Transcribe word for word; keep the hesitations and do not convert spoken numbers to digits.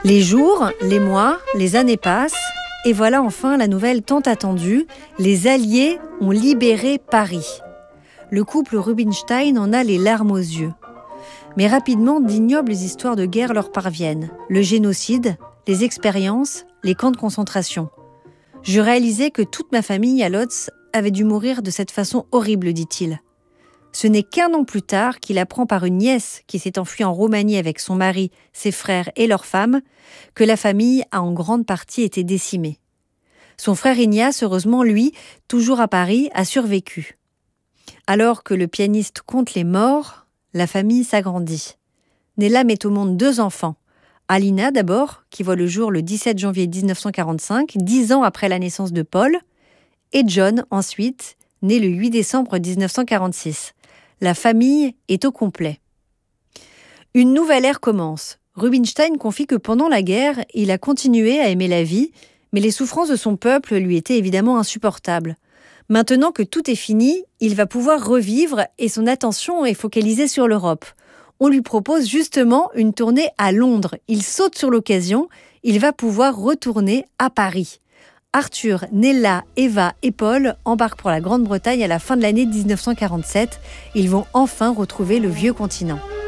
Les jours, les mois, les années passent, et voilà enfin la nouvelle tant attendue, les Alliés ont libéré Paris. Le couple Rubinstein en a les larmes aux yeux. Mais rapidement, d'ignobles histoires de guerre leur parviennent. Le génocide, les expériences, les camps de concentration. Je réalisais que toute ma famille à Lodz avait dû mourir de cette façon horrible, dit-il. Ce n'est qu'un an plus tard qu'il apprend par une nièce qui s'est enfuie en Roumanie avec son mari, ses frères et leurs femmes, que la famille a en grande partie été décimée. Son frère Ignace, heureusement, lui, toujours à Paris, a survécu. Alors que le pianiste compte les morts, la famille s'agrandit. Nella met au monde deux enfants. Alina d'abord, qui voit le jour le dix-sept janvier dix-neuf cent quarante-cinq, dix ans après la naissance de Paul, et John ensuite, né le huit décembre dix-neuf cent quarante-six. La famille est au complet. Une nouvelle ère commence. Rubinstein confie que pendant la guerre, il a continué à aimer la vie, mais les souffrances de son peuple lui étaient évidemment insupportables. Maintenant que tout est fini, il va pouvoir revivre et son attention est focalisée sur l'Europe. On lui propose justement une tournée à Londres. Il saute sur l'occasion, il va pouvoir retourner à Paris. Arthur, Nella, Eva et Paul embarquent pour la Grande-Bretagne à la fin de l'année dix-neuf cent quarante-sept. Ils vont enfin retrouver le vieux continent.